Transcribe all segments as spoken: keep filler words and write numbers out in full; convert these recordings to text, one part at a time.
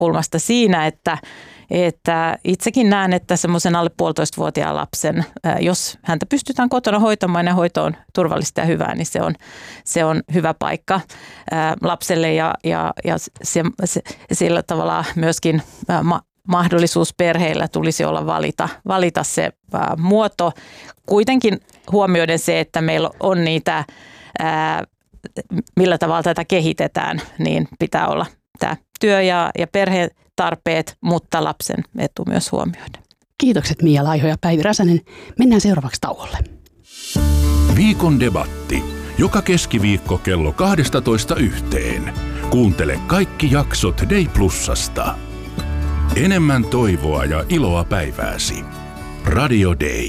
näkökulmasta siinä, että Että itsekin näen, että semmoisen alle puolitoistavuotiaan lapsen, jos häntä pystytään kotona hoitamaan ja hoito on turvallista ja hyvää, niin se on, se on hyvä paikka lapselle ja, ja, ja se, se, sillä tavalla myöskin ma, mahdollisuus perheillä tulisi olla valita, valita se muoto. Kuitenkin huomioiden se, että meillä on niitä, millä tavalla tätä kehitetään, niin pitää olla tämä työ ja, ja perhe tarpeet, mutta lapsen etu myös huomioiden. Kiitokset Mia Laiho ja Päivi Räsänen. Mennään seuraavaksi tauolle. Viikon debatti. Joka keskiviikko kello kaksitoista yhteen. Kuuntele kaikki jaksot Day Plusasta. Enemmän toivoa ja iloa päivääsi. Radio Day.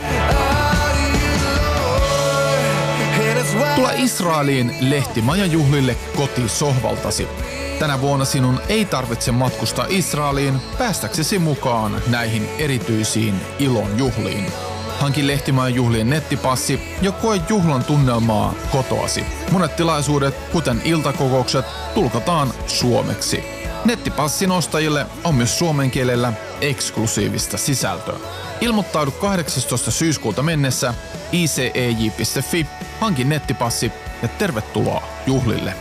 Tule Israeliin lehtimajajuhlille kotisohvaltasi. Tänä vuonna sinun ei tarvitse matkustaa Israeliin päästäksesi mukaan näihin erityisiin ilon juhliin. Hanki Lehtimajan juhlien nettipassi ja koe juhlan tunnelmaa kotoasi. Monet tilaisuudet, kuten iltakokoukset, tulkataan suomeksi. Nettipassin ostajille on myös suomen kielellä eksklusiivista sisältöä. Ilmoittaudu kahdeksastoista syyskuuta mennessä i c e j piste f i, hanki nettipassi ja tervetuloa juhlille.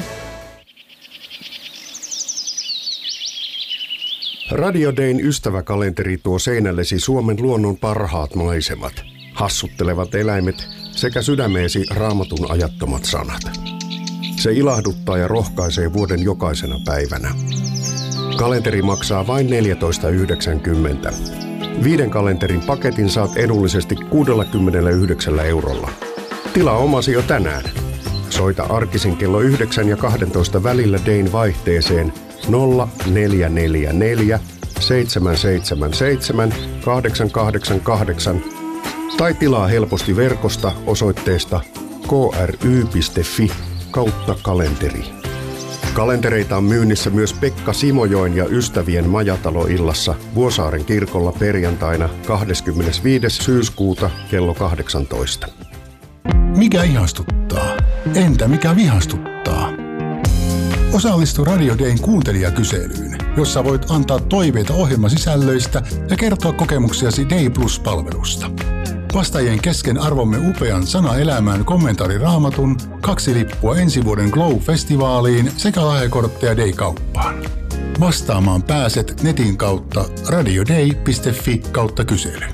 Radio Dayn ystäväkalenteri tuo seinällesi Suomen luonnon parhaat maisemat, hassuttelevat eläimet sekä sydämeesi Raamatun ajattomat sanat. Se ilahduttaa ja rohkaisee vuoden jokaisena päivänä. Kalenteri maksaa vain neljätoista yhdeksänkymmentä. Viiden kalenterin paketin saat edullisesti kuusikymmentäyhdeksän eurolla. Tilaa omasi jo tänään. Soita arkisin kello yhdeksän ja kaksitoista välillä Dayn vaihteeseen nolla neljä neljä neljä seitsemän seitsemän seitsemän kahdeksan kahdeksan kahdeksan tai tilaa helposti verkosta osoitteesta k r y piste f i kautta kalenteri. Kalentereita on myynnissä myös Pekka Simojoen ja ystävien majataloillassa Vuosaaren kirkolla perjantaina kahdeskymmenesviides syyskuuta kello kahdeksantoista. Mikä ihastuttaa? Entä mikä vihastuttaa? Osallistu Radio Dayn kuuntelijakyselyyn, jossa voit antaa toiveita ohjelmasisällöistä ja kertoa kokemuksiasi Day Plus-palvelusta. Vastaajien kesken arvomme upean Sana elämään kommentaari Raamatun, kaksi lippua ensi vuoden Glow-festivaaliin sekä lahjakortteja Day-kauppaan. Vastaamaan pääset netin kautta radioday piste f i kautta kysely.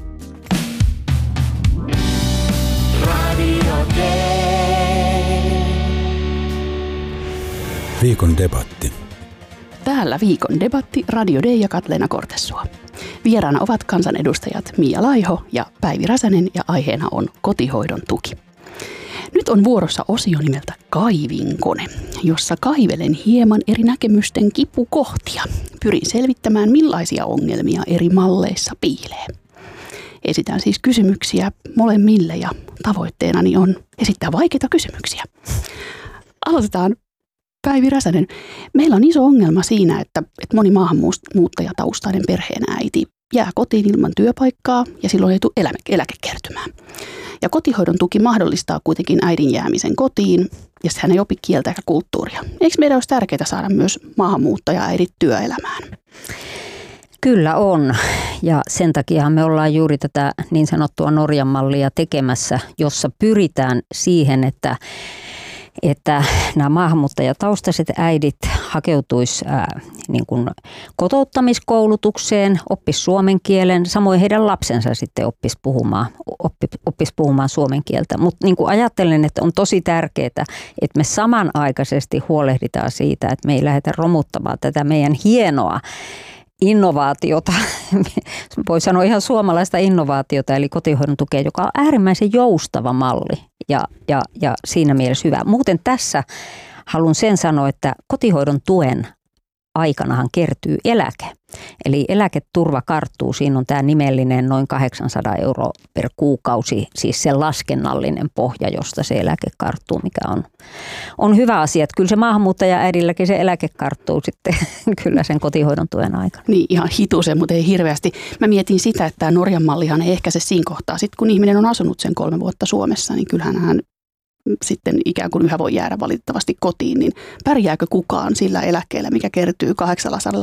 Viikon debatti. Täällä viikon debatti Radio Day ja Katleena Kortesua. Vieraana ovat kansanedustajat Mia Laiho ja Päivi Räsänen ja aiheena on kotihoidon tuki. Nyt on vuorossa osio nimeltä Kaivinkone, jossa kaivelen hieman eri näkemysten kipukohtia. Pyrin selvittämään, millaisia ongelmia eri malleissa piilee. Esitän siis kysymyksiä molemmille ja tavoitteenani on esittää vaikeita kysymyksiä. Aloitetaan. Päivi Räsänen, meillä on iso ongelma siinä, että, että moni maahanmuuttajataustainen perheenäiti jää kotiin ilman työpaikkaa ja silloin ei tule eläke, eläkekertymää. Ja kotihoidon tuki mahdollistaa kuitenkin äidin jäämisen kotiin ja hän ei opi kieltä eikä kulttuuria. Eikö meidän olisi tärkeää saada myös maahanmuuttaja-äidit työelämään? Kyllä on, ja sen takia me ollaan juuri tätä niin sanottua Norjan mallia tekemässä, jossa pyritään siihen, että että nämä maahanmuuttajataustaiset äidit hakeutuisi ää, niin kuin kotouttamiskoulutukseen, oppisi suomen kielen, samoin heidän lapsensa sitten oppisi puhumaan, oppi, oppisi puhumaan suomen kieltä. Mutta niin kuin ajattelen, että on tosi tärkeää, että me samanaikaisesti huolehditaan siitä, että me ei lähdetä romuttamaan tätä meidän hienoa innovaatiota, voi sanoa ihan suomalaista innovaatiota, eli kotihoidon tukea, joka on äärimmäisen joustava malli ja, ja, ja siinä mielessä hyvä. Muuten tässä haluan sen sanoa, että kotihoidon tuen aikanahan kertyy eläke. Eli eläketurva karttuu, siinä on tämä nimellinen noin kahdeksansataa euroa per kuukausi, siis se laskennallinen pohja, josta se eläke karttuu, mikä on, on hyvä asia. Että kyllä se maahanmuuttaja-äidilläkin se eläke karttuu sitten kyllä sen kotihoidon tuen aikana. Niin ihan hitusen, mutta ei hirveästi. Mä mietin sitä, että tämä Norjan mallihan ei ehkä se siinä kohtaa. Sitten kun ihminen on asunut sen kolme vuotta Suomessa, niin kyllähän hän sitten ikään kuin yhä voi jäädä valitettavasti kotiin, niin pärjääkö kukaan sillä eläkkeellä, mikä kertyy kahdeksansataa